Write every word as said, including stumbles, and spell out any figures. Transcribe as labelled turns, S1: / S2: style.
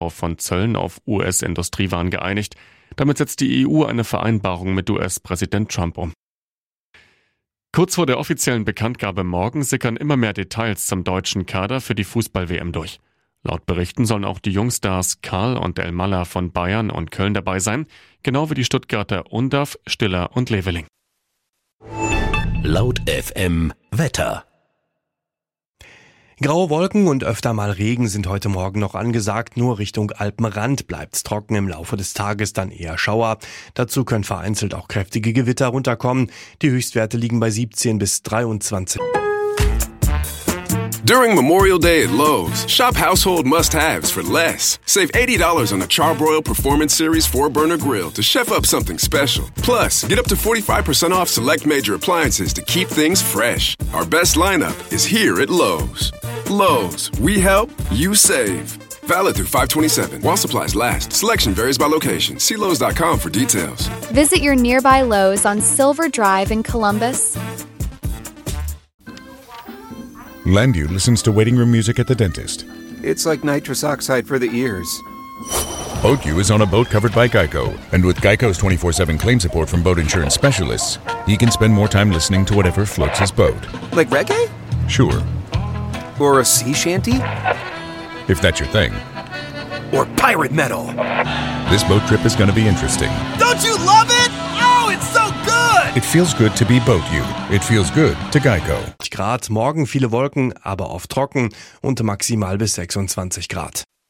S1: von Zöllen auf U S-Industriewaren geeinigt. Damit setzt die E U eine Vereinbarung mit U S-Präsident Trump um. Kurz vor der offiziellen Bekanntgabe morgen sickern immer mehr Details zum deutschen Kader für die Fußball-W M durch. Laut Berichten sollen auch die Jungstars Karl und Elmalah von Bayern und Köln dabei sein, genau wie die Stuttgarter Undav, Stiller und Leveling.
S2: Laut F M Wetter.
S3: Graue Wolken und öfter mal Regen sind heute Morgen noch angesagt. Nur Richtung Alpenrand bleibt's trocken, im Laufe des Tages dann eher Schauer. Dazu können vereinzelt auch kräftige Gewitter runterkommen. Die Höchstwerte liegen bei siebzehn bis dreiundzwanzig.
S4: During Memorial Day at Lowe's, shop household must-haves for less. Save eighty dollars on a Charbroil Performance Series four burner grill to chef up something special. Plus, get up to forty-five percent off select major appliances to keep things fresh. Our best lineup is here at Lowe's. Lowe's, we help, you save. Valid through five twenty-seven while supplies last. Selection varies by location. See Lowe's dot com for details.
S5: Visit your nearby Lowe's on Silver Drive in Columbus.
S6: Landu listens to waiting room music at the dentist.
S7: It's like nitrous oxide for the ears.
S6: BoatU is on a boat covered by Geico. And with Geico's twenty-four seven claim support from boat insurance specialists, he can spend more time listening to whatever floats his boat.
S7: Like reggae?
S6: Sure.
S7: Or a sea shanty?
S6: If that's your thing.
S7: Or pirate metal?
S6: This boat trip is going to be interesting.
S8: Don't you love it? Oh, it's so good!
S6: It feels good to be BoatU. It feels good to Geico.
S3: Grad, morgen viele Wolken, aber oft trocken und maximal bis sechsundzwanzig Grad.